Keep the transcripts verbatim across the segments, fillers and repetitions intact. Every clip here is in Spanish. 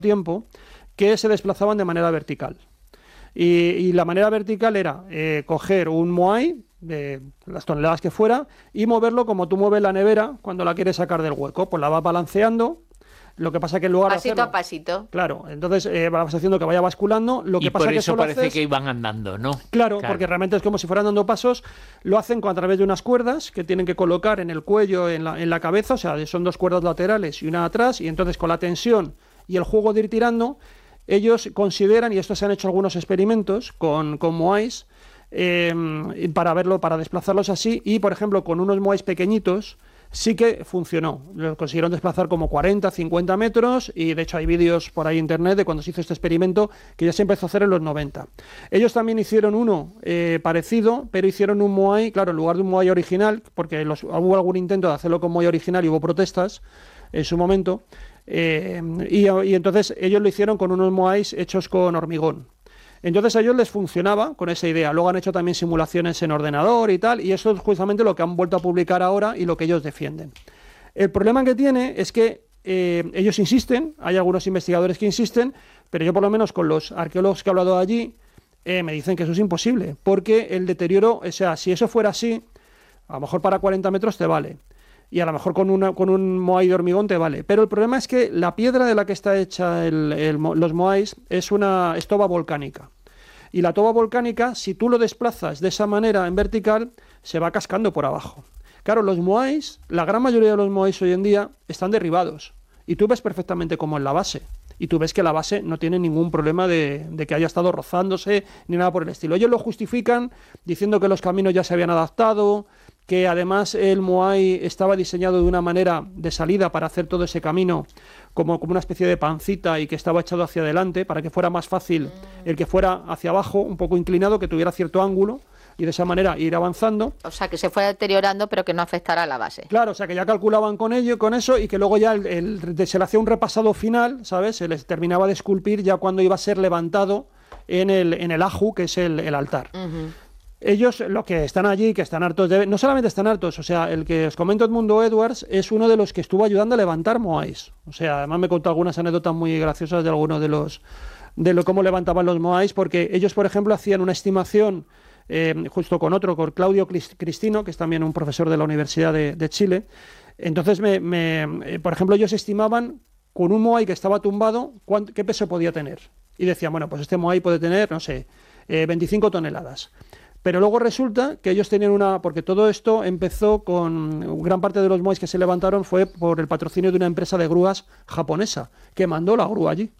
tiempo que se desplazaban de manera vertical. Y, y la manera vertical era eh, coger un moai de las toneladas que fuera y moverlo como tú mueves la nevera cuando la quieres sacar del hueco. Pues la vas balanceando. Lo que pasa que en lugar pasito de hacerlo, a pasito. Claro, entonces eh, vas haciendo que vaya basculando. Lo que y pasa por que eso solo parece haces... que iban andando, ¿no? Claro, claro, porque realmente es como si fueran dando pasos. Lo hacen con, a través de unas cuerdas que tienen que colocar en el cuello, en la, en la cabeza. O sea, son dos cuerdas laterales y una atrás. Y entonces con la tensión y el juego de ir tirando, ellos consideran, y esto se han hecho algunos experimentos con, con moais, eh, para verlo, para desplazarlos así. Y, por ejemplo, con unos moais pequeñitos sí que funcionó. Lo consiguieron desplazar como cuarenta, cincuenta metros y de hecho hay vídeos por ahí en internet de cuando se hizo este experimento que ya se empezó a hacer en los noventa. Ellos también hicieron uno eh, parecido, pero hicieron un moai, claro, en lugar de un moai original, porque los, hubo algún intento de hacerlo con moai original y hubo protestas en su momento, eh, y, y entonces ellos lo hicieron con unos moais hechos con hormigón. Entonces a ellos les funcionaba con esa idea. Luego han hecho también simulaciones en ordenador y tal, y eso es justamente lo que han vuelto a publicar ahora y lo que ellos defienden. El problema que tiene es que eh, ellos insisten, hay algunos investigadores que insisten, pero yo por lo menos con los arqueólogos que he hablado allí, eh, me dicen que eso es imposible, porque el deterioro, o sea, si eso fuera así, a lo mejor para cuarenta metros te vale, y a lo mejor con, una, con un moai de hormigón te vale, pero el problema es que la piedra de la que está hecha el, el, los moais es una es toba volcánica. Y la toba volcánica, si tú lo desplazas de esa manera en vertical, se va cascando por abajo. Claro, los moais, la gran mayoría de los moais hoy en día están derribados. Y tú ves perfectamente cómo es la base. Y tú ves que la base no tiene ningún problema de, de que haya estado rozándose ni nada por el estilo. Ellos lo justifican diciendo que los caminos ya se habían adaptado, que además el moai estaba diseñado de una manera de salida para hacer todo ese camino como, como una especie de pancita y que estaba echado hacia adelante para que fuera más fácil el que fuera hacia abajo, un poco inclinado, que tuviera cierto ángulo y de esa manera ir avanzando. O sea, que se fue deteriorando pero que no afectara a la base. Claro, o sea, que ya calculaban con ello, con eso y que luego ya el, el, se le hacía un repasado final, ¿sabes? Se les terminaba de esculpir ya cuando iba a ser levantado en el, en el aju, que es el, el altar. Uh-huh. Ellos, los que están allí, que están hartos de... No solamente están hartos, o sea, el que os comento, Edmundo Edwards, es uno de los que estuvo ayudando a levantar moais. O sea, además me contó algunas anécdotas muy graciosas de algunos de los... de lo, cómo levantaban los moais, porque ellos, por ejemplo, hacían una estimación, eh, justo con otro, con Claudio Cristino, que es también un profesor de la Universidad de, de Chile. Entonces, me, me, eh, por ejemplo, ellos estimaban con un moai que estaba tumbado, ¿cuánto, qué peso podía tener? Y decían, bueno, pues este moai puede tener, no sé, eh, veinticinco toneladas. Pero luego resulta que ellos tenían una... Porque todo esto empezó con... Gran parte de los moais que se levantaron fue por el patrocinio de una empresa de grúas japonesa, que mandó la grúa allí.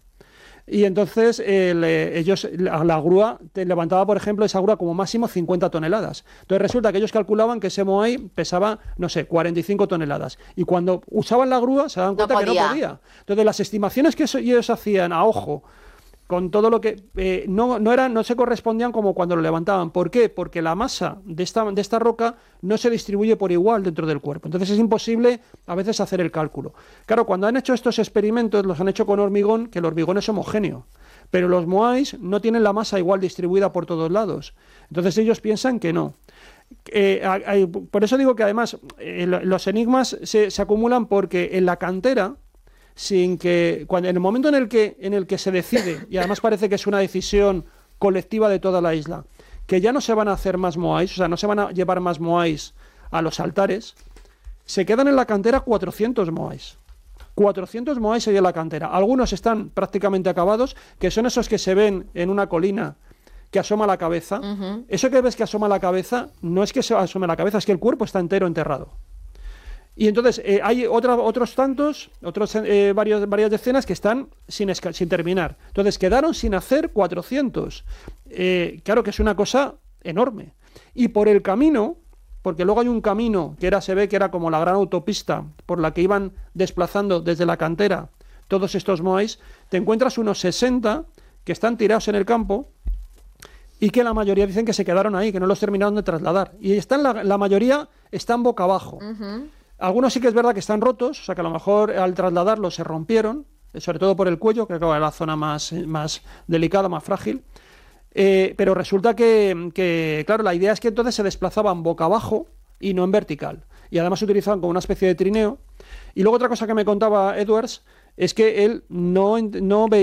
Y entonces el, eh, ellos, la, la grúa te levantaba, por ejemplo, esa grúa como máximo cincuenta toneladas. Entonces resulta que ellos calculaban que ese moai pesaba, no sé, cuarenta y cinco toneladas. Y cuando usaban la grúa se daban cuenta no que no podía. Entonces las estimaciones que eso, ellos hacían a ojo, con todo lo que eh, no, no, eran, no se correspondían como cuando lo levantaban. ¿Por qué? Porque la masa de esta, de esta roca no se distribuye por igual dentro del cuerpo. Entonces es imposible a veces hacer el cálculo. Claro, cuando han hecho estos experimentos, los han hecho con hormigón, que el hormigón es homogéneo. Pero los moais no tienen la masa igual distribuida por todos lados. Entonces ellos piensan que no. Eh, hay, por eso digo que además eh, los enigmas se, se acumulan porque en la cantera, sin que cuando en el momento en el que en el que se decide, y además parece que es una decisión colectiva de toda la isla, que ya no se van a hacer más moais, o sea, no se van a llevar más moais a los altares, se quedan en la cantera cuatrocientos moais. cuatrocientos moais hay en la cantera. Algunos están prácticamente acabados, que son esos que se ven en una colina que asoma la cabeza. Uh-huh. Eso que ves que asoma la cabeza no es que se asome la cabeza, es que el cuerpo está entero enterrado. Y entonces eh, hay otra, otros tantos, otros eh, varios, varias decenas que están sin, esca- sin terminar. Entonces quedaron sin hacer cuatrocientos. Eh, claro que es una cosa enorme. Y por el camino, porque luego hay un camino que era, se ve que era como la gran autopista por la que iban desplazando desde la cantera todos estos moais, te encuentras unos sesenta que están tirados en el campo y que la mayoría dicen que se quedaron ahí, que no los terminaron de trasladar. Y están la, la mayoría están boca abajo. Uh-huh. Algunos sí que es verdad que están rotos, o sea que a lo mejor al trasladarlos se rompieron, sobre todo por el cuello, que es la zona más, más delicada, más frágil. Eh, pero resulta que, que, claro, la idea es que entonces se desplazaban boca abajo y no en vertical. Y además se utilizaban como una especie de trineo. Y luego otra cosa que me contaba Edwards es que él no, no veía